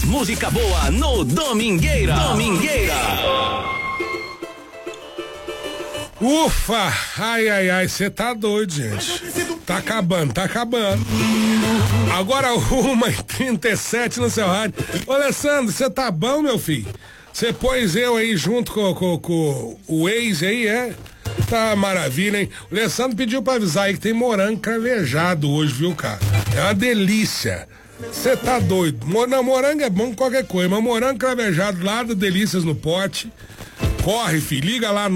música boa no Domingueira. Ufa! Ai, você tá doido, gente. Tá acabando. Agora 1h37 no seu rádio. Ô, Alessandro, você tá bom, meu filho? Você pôs eu aí junto com o ex aí, é? Tá maravilha, hein? O Alessandro pediu pra avisar aí que tem morango cravejado hoje, viu, cara? É uma delícia. Você tá doido. Não, morango é bom com qualquer coisa, mas morango cravejado lá do Delícias no Pote. Corre, filho, liga lá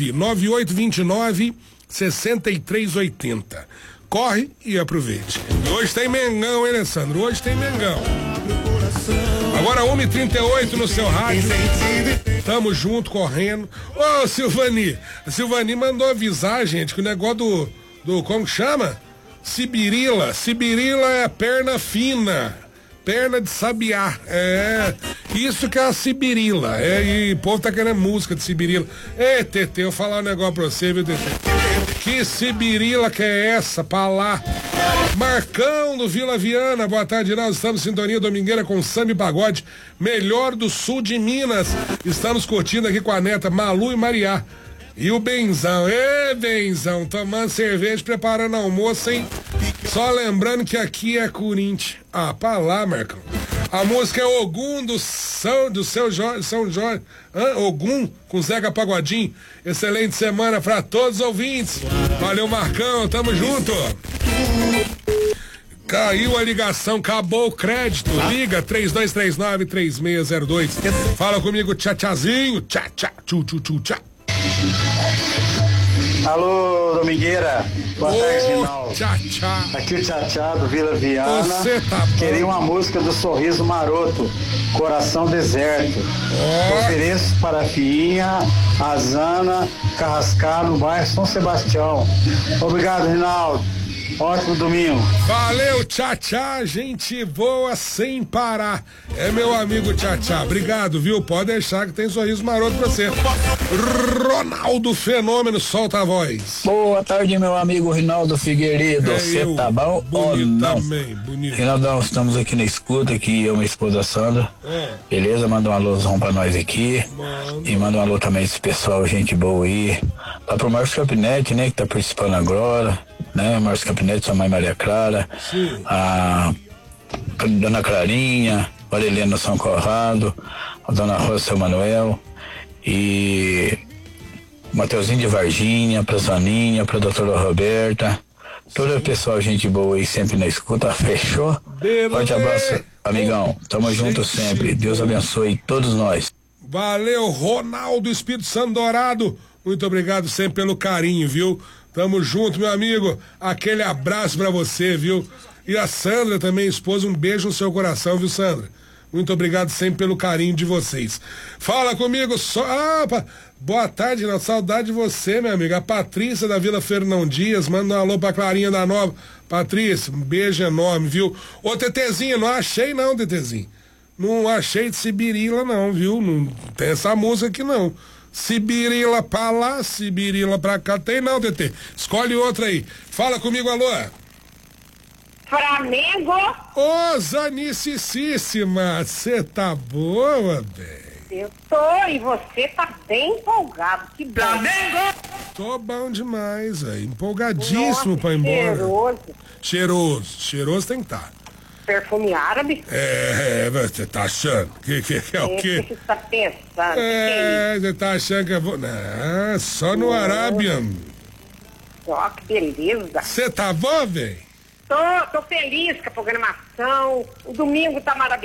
99829-6380. Corre e aproveite. E hoje tem Mengão, hein, Alessandro? Hoje tem Mengão. Agora 1h38 no seu rádio. Tamo junto, correndo. Ô, Silvani. A Silvani mandou avisar, gente, que o negócio do como que chama? Sibirila. Sibirila é perna fina. Perna de sabiá. Isso que é a sibirila. E o povo tá querendo música de sibirila. TT, eu vou falar um negócio pra você, viu, TT? Que sibirila que é essa pra lá? Marcão do Vila Viana, boa tarde, nós estamos em sintonia domingueira com Samba e Pagode, melhor do sul de Minas. Estamos curtindo aqui com a neta Malu e Mariá. E o Benzão, Benzão, tomando cerveja, preparando almoço, hein? Só lembrando que aqui é Corinthians. Pra lá, Marcão. A música é Ogum do São Jorge. Ogum com Zeca Pagodinho. Excelente semana pra todos os ouvintes. Valeu, Marcão, tamo junto. Caiu a ligação, acabou o crédito. Liga 3239-3602. Fala comigo, tchazinho. Tchá, tchu, tchá. Alô, Domingueira. Boa tarde, Rinaldo. Tchá. Aqui o Tchá do Vila Viana. Você tá bom. Queria uma música do Sorriso Maroto, Coração Deserto. Ofereço para a Fiinha, a Zana, Carrascar, no bairro São Sebastião. Obrigado, Rinaldo. Ótimo domingo. Valeu, Tchá, gente boa sem parar. É meu amigo Tchá. Obrigado, viu? Pode deixar que tem sorriso maroto pra você. Ronaldo Fenômeno, solta a voz. Boa tarde, meu amigo Rinaldo Figueiredo. Você tá bom? Bonito também, bonito. Rinaldão, estamos aqui na escuta, aqui eu e minha esposa Sandra. Beleza? Manda um alôzão pra nós aqui. E manda um alô também esse pessoal, gente boa aí. Lá pro Márcio Capinete, né, que tá participando agora. Né, Márcio Capinete, sua mãe Maria Clara, a Dona Clarinha, a Helena São Corrado, a Dona Rosa Seu Manuel e o Mateuzinho de Varginha, pra Zaninha, pra Doutora Roberta, todo o pessoal, gente boa aí, sempre na escuta, fechou? Forte abraço, amigão, tamo junto sempre, Deus abençoe todos nós. Valeu, Ronaldo Espírito Santo Dourado, muito obrigado sempre pelo carinho, viu? Tamo junto, meu amigo. Aquele abraço pra você, viu? E a Sandra também, esposa, um beijo no seu coração, viu, Sandra? Muito obrigado sempre pelo carinho de vocês. Fala comigo só. Boa tarde, na saudade de você, meu amigo. A Patrícia da Vila Fernão Dias, manda um alô pra Clarinha da Nova. Patrícia, um beijo enorme, viu? Ô, Tetezinho, não achei não, Tetezinho. Não achei de Sibirila não, viu? Não tem essa música aqui não. Sibirila pra lá, Sibirila pra cá. Tem não, TT. Escolhe outra aí. Fala comigo, alô. Flamengo. Ô, Zanicíssima, você tá boa, velho? Eu tô, e você tá bem empolgado. Que bom. Flamengo. Tô bom demais, velho. Empolgadíssimo. Nossa, pra ir embora. Cheiroso tem que estar. Perfume árabe? Você tá achando? Que é o quê? O que você tá pensando? Você tá achando que eu vou... Não, só no Arabian. Ó, que beleza. Você tá bom, velho? Tô feliz com a programação. O domingo tá maravilhoso.